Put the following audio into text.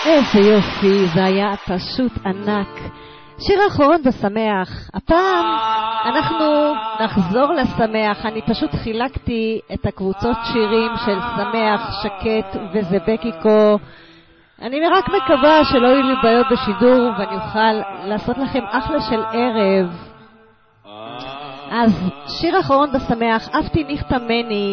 איזה יופי, זה היה פשוט ענק. שיר אחרון ושמח. הפעם אנחנו נחזור לשמח. אני פשוט חילקתי את הקבוצות שירים של שמח, שקט וזבקיקו. אני רק מקווה שלא יהיו לי בעיות בשידור ואני אוכל לעשות לכם אחלה של ערב. אז שיר אחרון ושמח, אהבתי נכתה מני.